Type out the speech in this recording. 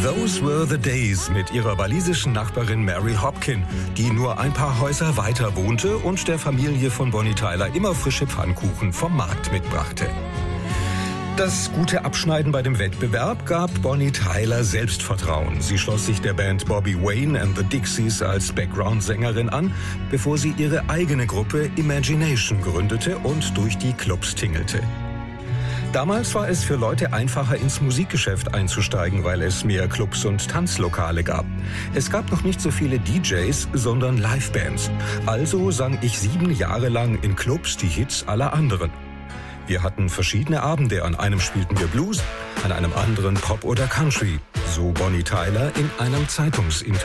Those were the days mit ihrer walisischen Nachbarin Mary Hopkin, die nur ein paar Häuser weiter wohnte und der Familie von Bonnie Tyler immer frische Pfannkuchen vom Markt mitbrachte. Das gute Abschneiden bei dem Wettbewerb gab Bonnie Tyler Selbstvertrauen. Sie schloss sich der Band Bobby Wayne and the Dixies als Background-Sängerin an, bevor sie ihre eigene Gruppe Imagination gründete und durch die Clubs tingelte. Damals war es für Leute einfacher, ins Musikgeschäft einzusteigen, weil es mehr Clubs und Tanzlokale gab. Es gab noch nicht so viele DJs, sondern Livebands. Also sang ich 7 Jahre lang in Clubs die Hits aller anderen. Wir hatten verschiedene Abende, an einem spielten wir Blues, an einem anderen Pop oder Country, so Bonnie Tyler in einem Zeitungsinterview.